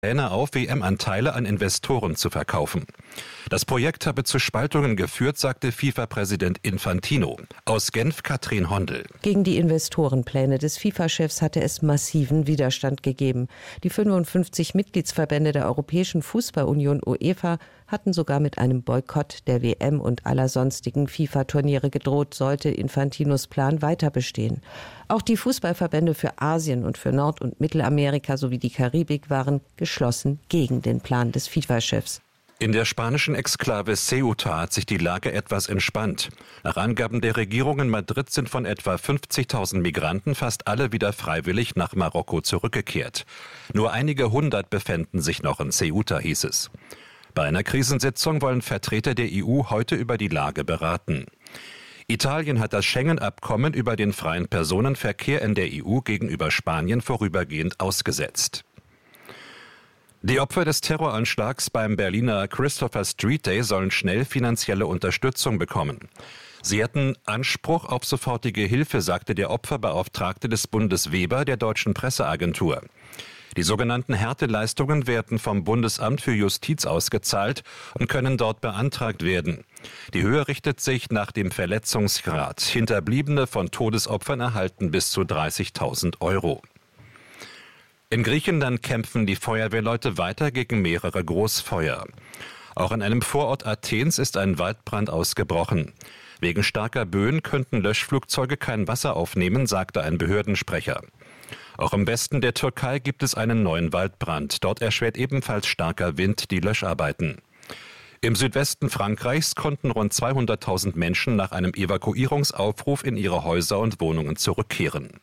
Pläne auf, WM-Anteile an Investoren zu verkaufen. Das Projekt habe zu Spaltungen geführt, sagte FIFA-Präsident Infantino. Aus Genf Katrin Hondel. Gegen die Investorenpläne des FIFA-Chefs hatte es massiven Widerstand gegeben. Die 55 Mitgliedsverbände der Europäischen Fußballunion UEFA hatten sogar mit einem Boykott der WM und aller sonstigen FIFA-Turniere gedroht, sollte Infantinos Plan weiter bestehen. Auch die Fußballverbände für Asien und für Nord- und Mittelamerika sowie die Karibik waren geschlossen gegen den Plan des FIFA-Chefs. In der spanischen Exklave Ceuta hat sich die Lage etwas entspannt. Nach Angaben der Regierung in Madrid sind von etwa 50.000 Migranten fast alle wieder freiwillig nach Marokko zurückgekehrt. Nur einige hundert befänden sich noch in Ceuta, hieß es. Bei einer Krisensitzung wollen Vertreter der EU heute über die Lage beraten. Italien hat das Schengen-Abkommen über den freien Personenverkehr in der EU gegenüber Spanien vorübergehend ausgesetzt. Die Opfer des Terroranschlags beim Berliner Christopher Street Day sollen schnell finanzielle Unterstützung bekommen. Sie hätten Anspruch auf sofortige Hilfe, sagte der Opferbeauftragte des Bundes Weber der Deutschen Presseagentur. Die sogenannten Härteleistungen werden vom Bundesamt für Justiz ausgezahlt und können dort beantragt werden. Die Höhe richtet sich nach dem Verletzungsgrad. Hinterbliebene von Todesopfern erhalten bis zu 30.000 €. In Griechenland kämpfen die Feuerwehrleute weiter gegen mehrere Großfeuer. Auch in einem Vorort Athens ist ein Waldbrand ausgebrochen. Wegen starker Böen könnten Löschflugzeuge kein Wasser aufnehmen, sagte ein Behördensprecher. Auch im Westen der Türkei gibt es einen neuen Waldbrand. Dort erschwert ebenfalls starker Wind die Löscharbeiten. Im Südwesten Frankreichs konnten rund 200.000 Menschen nach einem Evakuierungsaufruf in ihre Häuser und Wohnungen zurückkehren.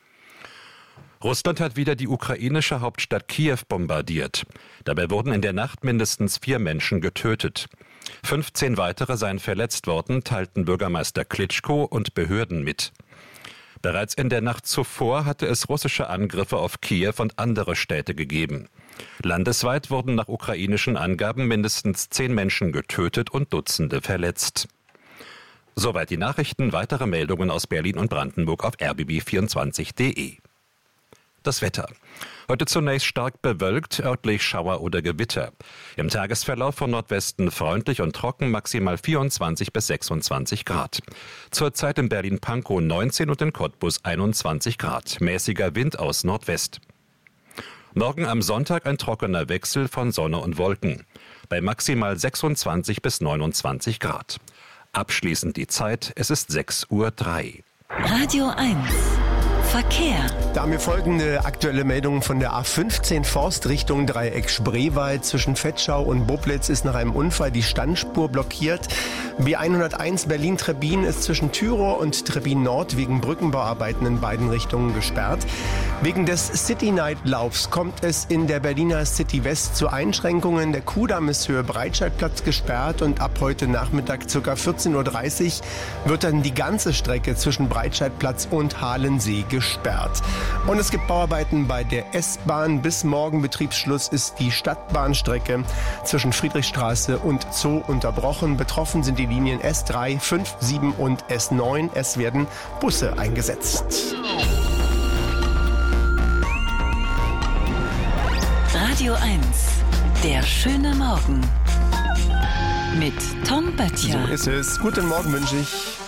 Russland hat wieder die ukrainische Hauptstadt Kiew bombardiert. Dabei wurden in der Nacht mindestens 4 Menschen getötet. 15 weitere seien verletzt worden, teilten Bürgermeister Klitschko und Behörden mit. Bereits in der Nacht zuvor hatte es russische Angriffe auf Kiew und andere Städte gegeben. Landesweit wurden nach ukrainischen Angaben mindestens 10 Menschen getötet und Dutzende verletzt. Soweit die Nachrichten. Weitere Meldungen aus Berlin und Brandenburg auf rbb24.de. Das Wetter. Heute zunächst stark bewölkt, örtlich Schauer oder Gewitter. Im Tagesverlauf von Nordwesten freundlich und trocken, maximal 24 bis 26 Grad. Zurzeit in Berlin-Pankow 19 und in Cottbus 21 Grad. Mäßiger Wind aus Nordwest. Morgen am Sonntag ein trockener Wechsel von Sonne und Wolken. Bei maximal 26 bis 29 Grad. Abschließend die Zeit, es ist 6:03 Uhr. Radio 1. Verkehr. Da haben wir folgende aktuelle Meldungen von der A15 Forst Richtung Dreieck Spreewald. Zwischen Vetschau und Bublitz ist nach einem Unfall die Standspur blockiert. B101 Berlin-Trebbin ist zwischen Thürow und Trebbin Nord wegen Brückenbauarbeiten in beiden Richtungen gesperrt. Wegen des City Night Laufs kommt es in der Berliner City West zu Einschränkungen. Der Kudamm ist Höhe Breitscheidplatz gesperrt und ab heute Nachmittag ca. 14:30 Uhr wird dann die ganze Strecke zwischen Breitscheidplatz und Halensee gesperrt. Und es gibt Bauarbeiten bei der S-Bahn. Bis morgen Betriebsschluss ist die Stadtbahnstrecke zwischen Friedrichstraße und Zoo unterbrochen. Betroffen sind die Linien S3, 5, 7 und S9. Es werden Busse eingesetzt. Radio 1, der schöne Morgen mit Tom Böttcher. So ist es. Guten Morgen wünsche ich.